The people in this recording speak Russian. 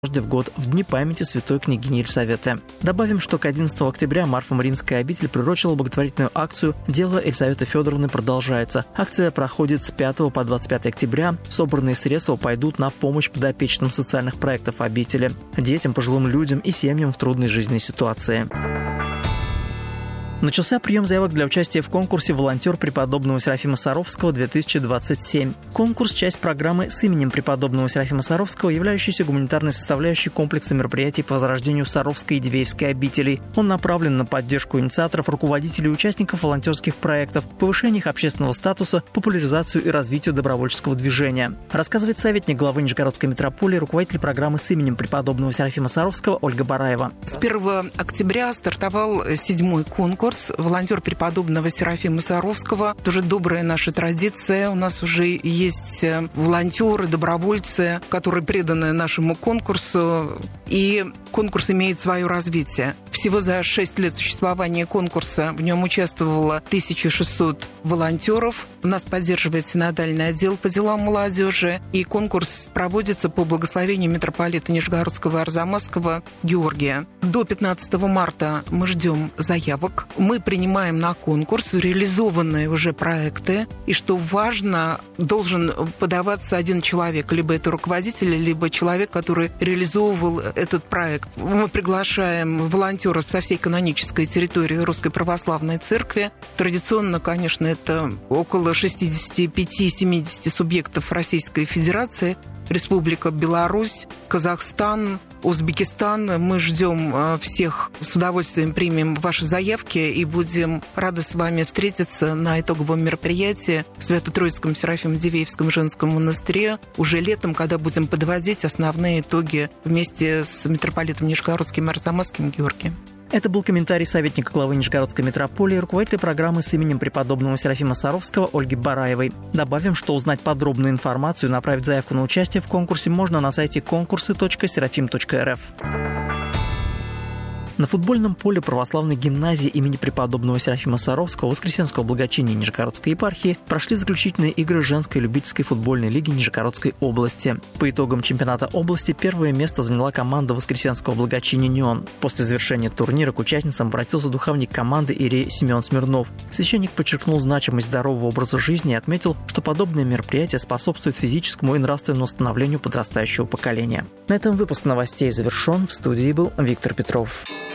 в год в Дни памяти святой княгини Елисаветы. Добавим, что к 11 октября Марфа-Мариинская обитель приурочила благотворительную акцию «Дело Елисаветы Федоровны» продолжается. Акция проходит с 5 по 25 октября. Собранные средства пойдут на помощь подопечным социальных проектов обители, детям, пожилым людям и семьям в трудной жизненной ситуации. Начался прием заявок для участия в конкурсе «Волонтер преподобного Серафима Саровского-2027». Конкурс – часть программы с именем преподобного Серафима Саровского, являющейся гуманитарной составляющей комплекса мероприятий по возрождению Саровской и Дивеевской обителей. Он направлен на поддержку инициаторов, руководителей и участников волонтерских проектов, повышение их общественного статуса, популяризацию и развитию добровольческого движения. Рассказывает советник главы Нижегородской митрополии, руководитель программы с именем преподобного Серафима Саровского Ольга Бараева. С 1 октября стартовал 7-й конкурс «Волонтер преподобного Серафима Саровского». Тоже добрая наша традиция. У нас уже есть волонтеры, добровольцы, которые преданы нашему конкурсу. И конкурс имеет свое развитие. Всего за 6 лет существования конкурса в нем участвовало 1600 волонтеров. У нас поддерживает синодальный отдел по делам молодежи. И конкурс проводится по благословению митрополита Нижегородского и Арзамасского Георгия. До 15 марта мы ждем заявок. Мы принимаем на конкурс реализованные уже проекты. И что важно, должен подаваться один человек. Либо это руководитель, либо человек, который реализовывал этот проект. Мы приглашаем волонтеров со всей канонической территории Русской Православной Церкви. Традиционно, конечно, это около 65-70 субъектов Российской Федерации. Республика Беларусь, Казахстан, Узбекистан. Мы ждем всех, с удовольствием примем ваши заявки и будем рады с вами встретиться на итоговом мероприятии в Свято-Троицком Серафимо-Дивеевском женском монастыре уже летом, когда будем подводить основные итоги вместе с митрополитом Нижегородским и Арзамасским Георгием. Это был комментарий советника главы Нижегородской митрополии, руководителя программы с именем преподобного Серафима Саровского Ольги Бараевой. Добавим, что узнать подробную информацию и направить заявку на участие в конкурсе можно на сайте конкурсы.серафим.рф. На футбольном поле православной гимназии имени преподобного Серафима Саровского Воскресенского благочиния Нижегородской епархии прошли заключительные игры женской любительской футбольной лиги Нижегородской области. По итогам чемпионата области первое место заняла команда Воскресенского благочиния «Неон». После завершения турнира к участницам обратился духовник команды иерей Семен Смирнов. Священник подчеркнул значимость здорового образа жизни и отметил, что подобное мероприятие способствует физическому и нравственному становлению подрастающего поколения. На этом выпуск новостей завершен. В студии был Виктор Петров.